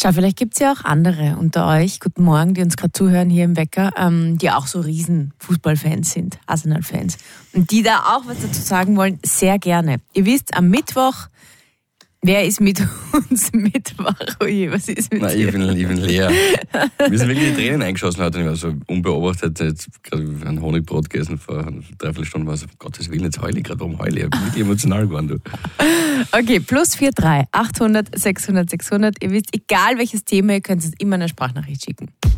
Schau, vielleicht gibt es ja auch andere unter euch, guten Morgen, die uns gerade zuhören hier im Wecker, die auch so riesen Fußballfans sind, Arsenal-Fans. Und die da auch was dazu sagen wollen, sehr gerne. Ihr wisst, am Mittwoch, wer ist mit uns Mittwoch? Oje, was ist mit dir? Ich bin leer. Mir sind wirklich die Tränen eingeschossen heute. Ich war so unbeobachtet, jetzt gerade ein Honigbrot gegessen vor einer Dreiviertelstunde, war so, um Gottes Willen, jetzt heule ich gerade, warum heule ich? Ich bin wirklich emotional geworden, du. Okay, +43 800 600 600. Ihr wisst, egal welches Thema, ihr könnt es immer eine Sprachnachricht schicken.